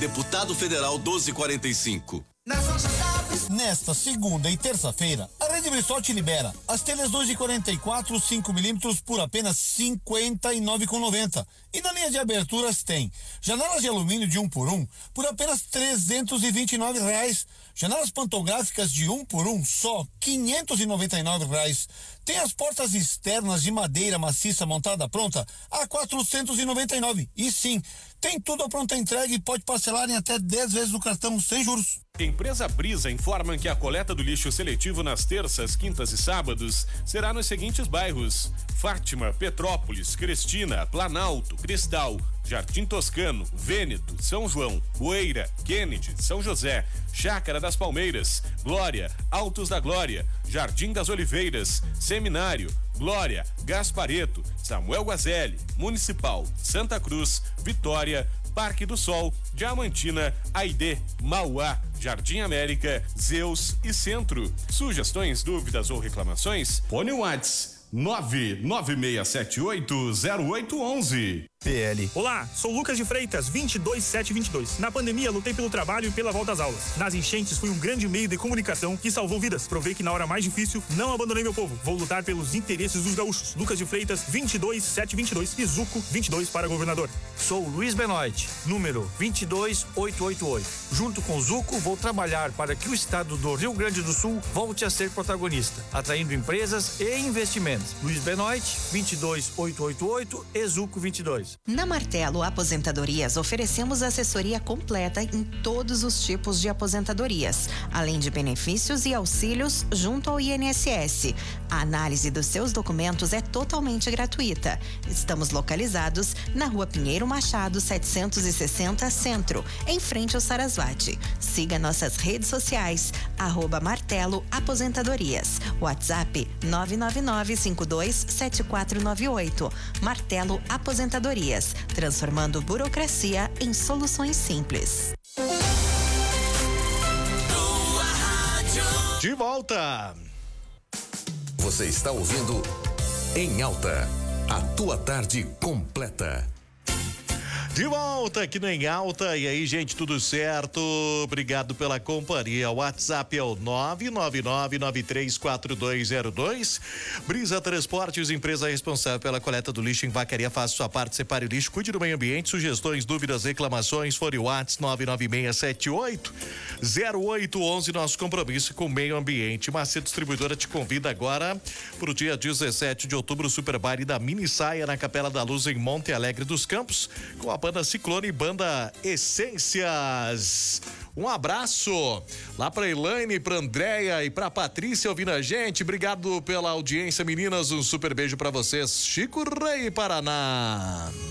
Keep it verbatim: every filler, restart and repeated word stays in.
deputado federal doze quarenta e cinco. Nesta segunda e terça-feira, a Rede Bristol te libera as telhas dois de quarenta e quatro, cinco milímetros por apenas cinquenta e nove reais e noventa centavos. E na linha de aberturas tem janelas de alumínio de um por um por apenas trezentos e vinte e nove reais. Janelas pantográficas de um por um só quinhentos e noventa e nove reais. Tem as portas externas de madeira maciça montada pronta a quatrocentos e noventa e nove. E sim, tem tudo a pronta entrega e pode parcelar em até dez vezes no cartão sem juros. Empresa Brisa informa que a coleta do lixo seletivo nas terças, quintas e sábados será nos seguintes bairros: Fátima, Petrópolis, Cristina, Planalto, Cristal, Jardim Toscano, Vêneto, São João, Poeira, Kennedy, São José, Chácara das Palmeiras, Glória, Altos da Glória, Jardim das Oliveiras, Seminário, Glória, Gaspareto, Samuel Guazelli, Municipal, Santa Cruz, Vitória, Parque do Sol, Diamantina, Aidê, Mauá, Jardim América, Zeus e Centro. Sugestões, dúvidas ou reclamações? Fone Whats nove nove seis sete oito zero oito um um. P L. Olá, sou Lucas de Freitas, vinte e dois sete vinte e dois. Na pandemia, lutei pelo trabalho e pela volta às aulas. Nas enchentes, fui um grande meio de comunicação que salvou vidas. Provei que na hora mais difícil, não abandonei meu povo. Vou lutar pelos interesses dos gaúchos. Lucas de Freitas, vinte e dois sete vinte e dois e Zuco, vinte e dois para governador. Sou Luiz Benoit, número vinte e dois oito oito oito. Junto com o Zuco, vou trabalhar para que o estado do Rio Grande do Sul volte a ser protagonista, atraindo empresas e investimentos. Luiz Benoit, vinte e dois oito oito oito e Zuco vinte e dois. Na Martelo Aposentadorias, oferecemos assessoria completa em todos os tipos de aposentadorias, além de benefícios e auxílios junto ao I N S S. A análise dos seus documentos é totalmente gratuita. Estamos localizados na Rua Pinheiro Machado, setecentos e sessenta, Centro, em frente ao Sarasvati. Siga nossas redes sociais, arroba Martelo Aposentadorias. WhatsApp nove nove nove cinco dois sete quatro nove oito. Martelo Aposentadorias, transformando burocracia em soluções simples. De volta. Você está ouvindo Em Alta, a tua tarde completa. De volta aqui no Em Alta. E aí, gente, tudo certo? Obrigado pela companhia. O WhatsApp é o nove nove nove nove três quatro dois zero dois. Brisa Transportes, empresa responsável pela coleta do lixo em Vacaria. Faça sua parte, separe o lixo, cuide do meio ambiente. Sugestões, dúvidas, reclamações, fone WhatsApp nove nove seis sete oito zero oito um um. Nosso compromisso com o meio ambiente. Macedo Distribuidora te convida agora para o dia dezessete de outubro, Super Baile da Mini Saia na Capela da Luz, em Monte Alegre dos Campos, com a Banda Ciclone e Banda Essências. Um abraço lá pra Elaine, pra Andréia e pra Patrícia ouvindo a gente. Obrigado pela audiência, meninas. Um super beijo pra vocês. Chico Rei, Paraná.